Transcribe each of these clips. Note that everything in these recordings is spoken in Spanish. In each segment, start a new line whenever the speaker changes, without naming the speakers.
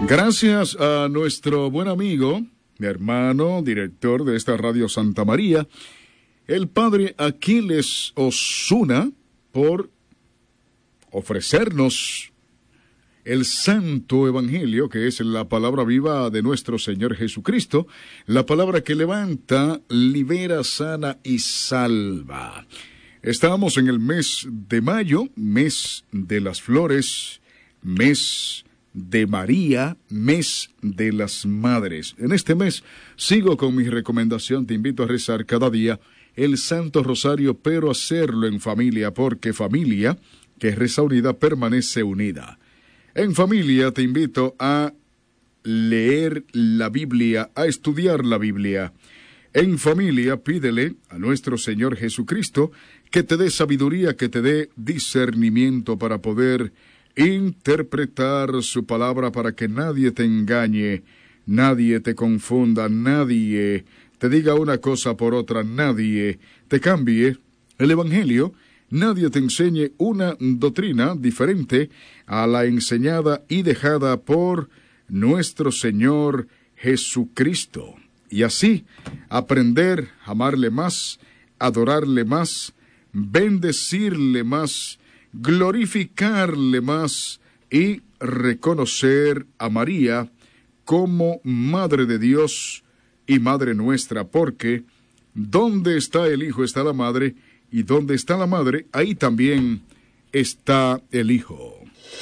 Gracias a nuestro buen amigo, mi hermano, director de esta Radio Santa María, el padre Aquiles Osuna, por ofrecernos el Santo Evangelio, que es la palabra viva de nuestro Señor Jesucristo, la palabra que levanta, libera, sana y salva. Estamos en el mes de mayo, mes de las flores, mes de María, mes de las madres. En este mes sigo con mi recomendación, te invito a rezar cada día el Santo Rosario, pero hacerlo en familia, porque familia que reza unida permanece unida. En familia te invito a leer la Biblia, a estudiar la Biblia. En familia pídele a nuestro Señor Jesucristo que te dé sabiduría, que te dé discernimiento para poder interpretar su palabra, para que nadie te engañe, nadie te confunda, nadie te diga una cosa por otra, nadie te cambie el Evangelio, nadie te enseñe una doctrina diferente a la enseñada y dejada por nuestro Señor Jesucristo. Y así aprender a amarle más, adorarle más, bendecirle más, glorificarle más y reconocer a María como Madre de Dios y Madre nuestra, porque donde está el Hijo está la Madre, y donde está la Madre, ahí también está el Hijo.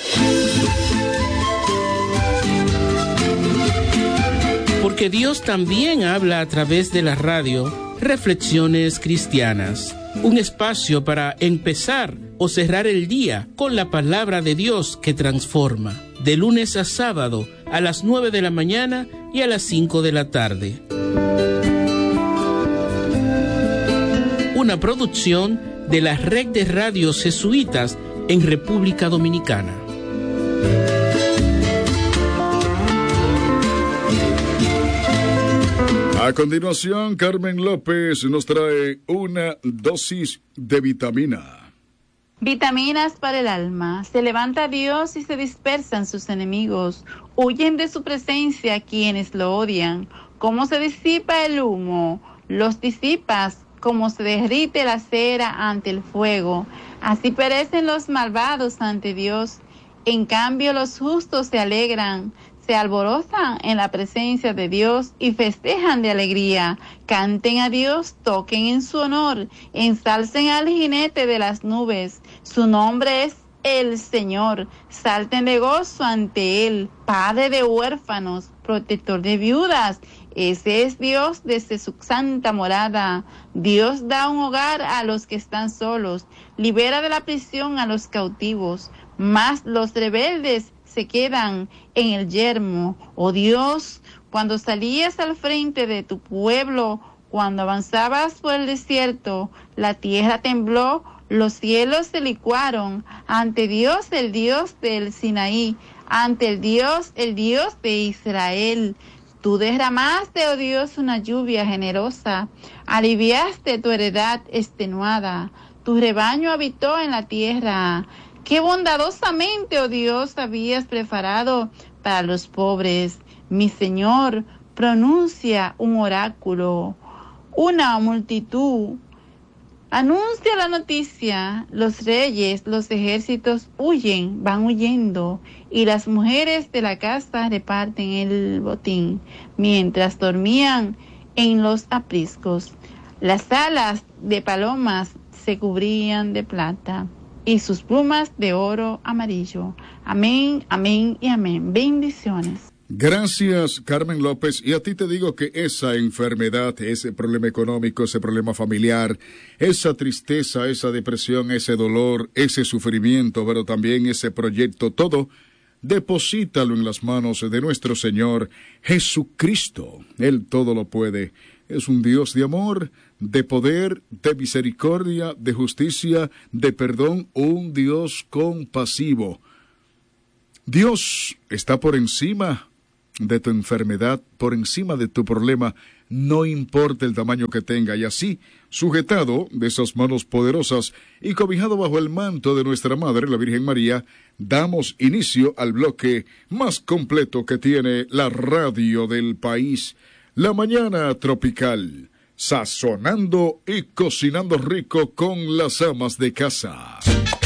Porque Dios también habla a través de la radio. Reflexiones Cristianas, un espacio para empezar o cerrar el día con la palabra de Dios que transforma, de lunes a sábado a las 9 de la mañana y a las 5 de la tarde. Una producción de la Red de Radios Jesuitas en República Dominicana.
A continuación, Carmen López nos trae una dosis de vitamina.
Vitaminas para el alma. Se levanta Dios y se dispersan sus enemigos. Huyen de su presencia quienes lo odian. Como se disipa el humo, los disipas, como se derrite la cera ante el fuego. Así perecen los malvados ante Dios. En cambio, los justos se alegran. Se alborozan en la presencia de Dios y festejan de alegría. Canten a Dios, toquen en su honor, ensalcen al jinete de las nubes. Su nombre es el Señor. Salten de gozo ante Él, Padre de huérfanos, protector de viudas. Ese es Dios desde su santa morada. Dios da un hogar a los que están solos, libera de la prisión a los cautivos, mas los rebeldes se quedan en el yermo. Oh Dios, cuando salías al frente de tu pueblo, cuando avanzabas por el desierto, la tierra tembló, los cielos se licuaron ante Dios, el Dios del Sinaí, ante el Dios de Israel. Tú derramaste, oh Dios, una lluvia generosa, aliviaste tu heredad extenuada, tu rebaño habitó en la tierra. Qué bondadosamente, oh Dios, habías preparado para los pobres. Mi Señor pronuncia un oráculo, una multitud anuncia la noticia. Los reyes, los ejércitos huyen, van huyendo, y las mujeres de la casa reparten el botín, mientras dormían en los apriscos. Las alas de palomas se cubrían de plata, y sus plumas de oro amarillo. Amén, amén y amén. Bendiciones.
Gracias, Carmen López. Y a ti te digo que esa enfermedad, ese problema económico, ese problema familiar, esa tristeza, esa depresión, ese dolor, ese sufrimiento, pero también ese proyecto, todo, deposítalo en las manos de nuestro Señor Jesucristo. Él todo lo puede. Es un Dios de amor, de poder, de misericordia, de justicia, de perdón, un Dios compasivo. Dios está por encima de tu enfermedad por encima de tu problema, no importa el tamaño que tenga, y así, sujetado de esas manos poderosas y cobijado bajo el manto de nuestra Madre, la Virgen María, damos inicio al bloque más completo que tiene la radio del país, La Mañana Tropical, sazonando y cocinando rico con las amas de casa.